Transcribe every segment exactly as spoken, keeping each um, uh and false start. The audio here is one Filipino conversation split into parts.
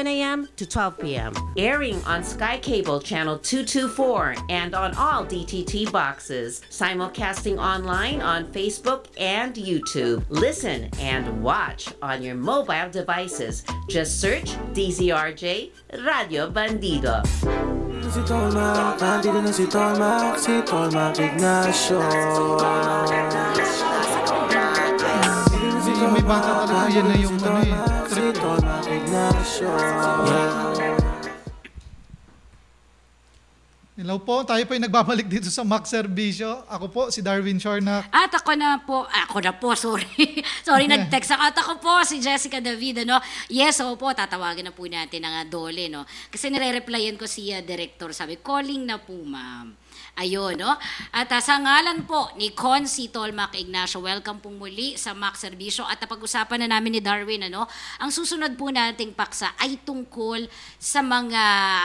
a m to twelve p m Airing on Sky Cable Channel two twenty-four and on all D T T boxes. Simulcasting online on Facebook and YouTube. Listen and watch on your mobile devices. Just search D Z R J Radio Bandido. Si Tolmac, nandito na si Tolmac, si Tolmac Ignacio. May bata talaga, yan na yung ano eh. Si Tolmac Ignacio. Hello po, tayo po ay nagbabalik dito sa Mac Servisyo. Ako po, si Darwin Shornac. At ako na po, ako na po, sorry. sorry, nag-text ako. At ako po, si Jessica David, ano? Yes, ako po, tatawagan na po natin ang uh, Dole, no? Kasi nire-replyan ko si uh, Director, sabi, calling na po, ma'am. Ayun, no? At uh, sa ngalan po ni Consi Tolmac Ignacio, welcome po muli sa Mac Servisyo. At napag-usapan na namin ni Darwin, ano? Ang susunod po nating paksa ay tungkol sa mga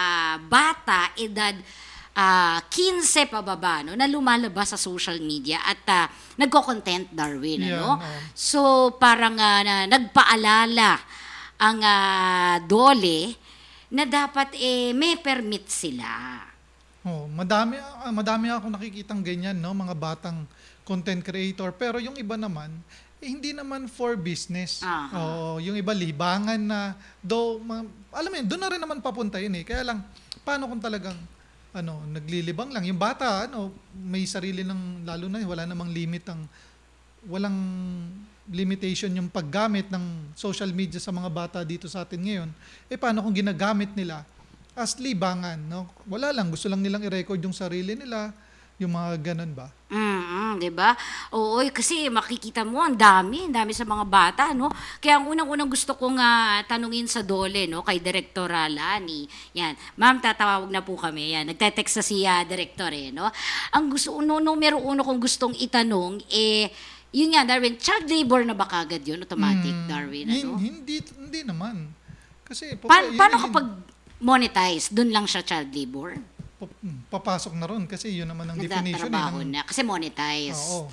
bata, edad Uh, fifteen pababa, no, na lumalabas sa social media at uh, nagko-content, Darwin, Yeah, ano? no. So parang uh, na, nagpaalala ang uh, Dole na dapat eh may permit sila. Oh, madami ah, madami ako nakikitang ganyan, no, mga batang content creator, pero yung iba naman eh, hindi naman for business. Aha. Oh, yung iba libangan na though ma- alam mo yun, doon na rin naman papunta yun eh. Kaya lang paano kung talagang ano, naglilibang lang yung bata, ano, may sarili ng lalo na wala namang limit ang walang limitation yung paggamit ng social media sa mga bata dito sa atin ngayon. Eh paano kung ginagamit nila as libangan, no? Wala lang, gusto lang nilang i-record yung sarili nila, yung mga ganun ba? Mm, 'di ba? Oo, kasi makikita mo ang dami, ang dami sa mga bata, no? Kaya ang unang-unang gusto kong uh, tanungin sa Dole, no, kay Director Lani. Yan. Ma'am, tatawag na po kami. Yan. Nagte-text na si uh, Director eh, no? Ang gusto uno numero uno kong gustong itanong eh yun nga, Darwin, child labor na ba kagad yun? Automatic, Hmm, Darwin, hin- ano? Hindi, hindi naman. Kasi pa- Pa- yun- paano yun- kapag monetize, doon lang siya child labor? pa- hmm, papasok na ron kasi yun naman ang definition eh, Nagtatrabaho ng- na. Kasi monetize. Oo.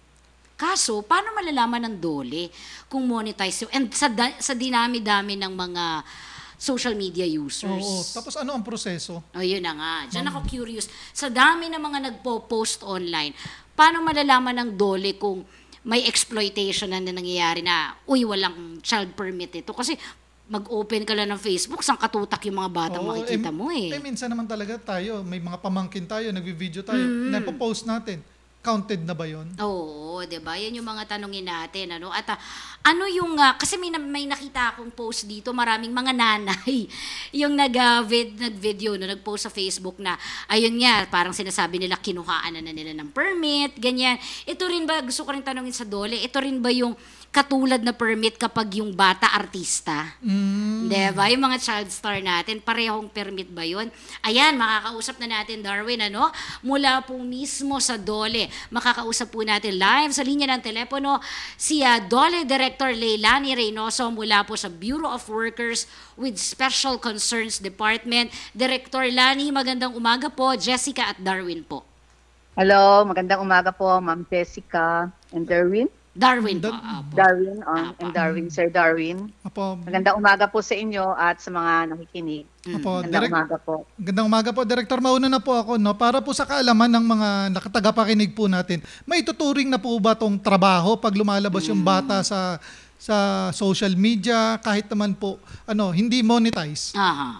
Kaso, paano malalaman ng Dole kung monetize yun? And sa, da- sa dinami-dami ng mga social media users. Oo. Tapos ano ang proseso? O, yun na nga. Diyan ako curious. Sa dami ng mga nagpo-post online, paano malalaman ng Dole kung may exploitation na nangyayari na, uy, walang child permit ito? Kasi mag-open ka lang ng Facebook, sang katutak yung mga batang Oo, makikita mo eh. Eh, minsan naman talaga tayo, may mga pamangkin tayo, nagvi-video tayo, Mm. napopost natin. Counted na ba yun? Oo, 'di ba? Yan yung mga tanungin natin, ano? At ah, ano yung ah, kasi may, na- may nakita akong post dito, maraming mga nanay yung nag ah, vid, nag-video no, nag-post sa Facebook na ayun nga, parang sinasabi nila kinuhaan na, na nila ng permit, ganyan. Ito rin ba gusto ko rin tanungin sa Dole, ito rin ba yung katulad na permit kapag yung bata artista? Mm. 'Di ba? Yung mga child star natin, parehong permit ba yun? Ayan, makakausap na natin, Darwin, ano? Mula po mismo sa Dole. Makakausap po natin live sa linya ng telepono si uh, Dole Director Leilani Reynoso mula po sa Bureau of Workers with Special Concerns Department. Director Lani, magandang umaga po. Jessica at Darwin po. Hello, magandang umaga po, Ma'am Jessica and Darwin. Darwin po. Da- Apo. Darwin um, Apa. and Darwin, Sir Darwin. Apo, Magandang umaga po sa inyo at sa mga nakikinig. apo, Magandang direct, umaga po. gandang umaga po, Director. Mauna na po ako, no? Para po sa kaalaman ng mga nakatagapakinig po natin, may tuturing na po ba tong trabaho pag lumalabas yung bata sa sa social media, kahit naman po, ano, hindi monetize? Aha.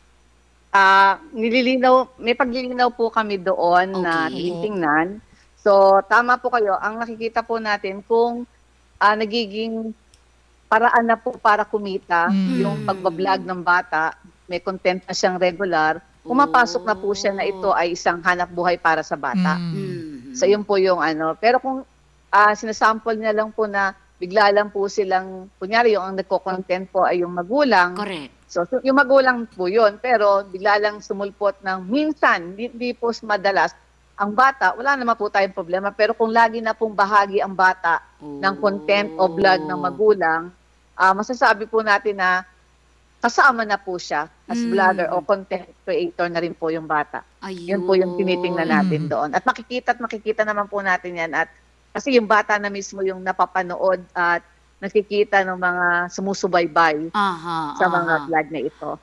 Ah, nililinaw, may paglilinaw po kami doon na Okay. tinitingnan. So, tama po kayo. Ang nakikita po natin kung ah, nagiging paraan na po para kumita Mm. yung pagbablog ng bata, may content na siyang regular, pumapasok na po siya na ito ay isang hanap buhay para sa bata. Mm. Mhm. So, yun po yung ano. Pero kung ah, sinasample niya lang po na bigla lang po silang, kunyari yung ang nagko-content po ay yung magulang. Correct. So, so, yung magulang po yun, pero bigla lang sumulpot ng minsan, hindi, hindi po madalas, ang bata, wala naman po tayong problema. Pero kung lagi na pong bahagi ang bata ng content o vlog ng magulang, ah, masasabi po natin na kasama na po siya as Mm. vlogger o content creator na rin po yung bata. Ayun. Yun po yung tinitingnan natin Mm. doon. At makikita at makikita naman po natin yan. At kasi yung bata na mismo yung napapanood at nakikita ng mga sumusubaybay Aha. sa mga aha. vlog na ito.